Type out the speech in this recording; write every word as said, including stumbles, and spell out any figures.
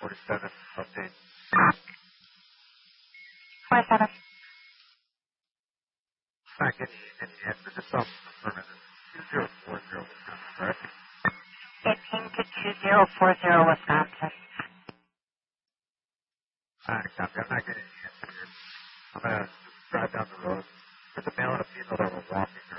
forty-seven, update. forty-seven. Not getting any answer, just some affirmative. two zero four zero, correct? fifteen to two zero four zero, Wisconsin. Alright, copy. I'm not getting any answer here. I'm gonna drive down the road. There's a male and a female that were walking